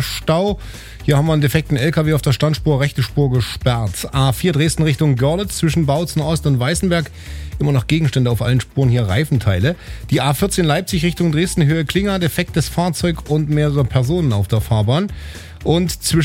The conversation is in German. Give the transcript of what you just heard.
Stau. Hier haben wir einen defekten LKW auf der Standspur, rechte Spur gesperrt. A4 Dresden Richtung Görlitz zwischen Bautzen Ost und Weißenberg. Immer noch Gegenstände auf allen Spuren, hier Reifenteile. Die A14 Leipzig Richtung Dresden, Höhe Klinger, defektes Fahrzeug und mehrere Personen auf der Fahrbahn. Und zwischen